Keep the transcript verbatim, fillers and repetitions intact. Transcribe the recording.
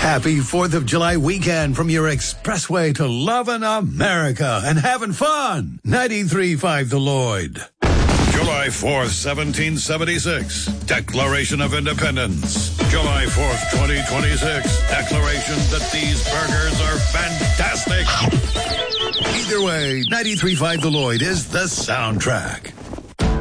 Happy fourth of July weekend from your expressway to loving America and having fun. ninety-three point five The Lloyd. July fourth, seventeen seventy-six. Declaration of Independence. July fourth, twenty twenty-six. Declaration that these burgers are fantastic. Either way, ninety-three point five The Lloyd is the soundtrack.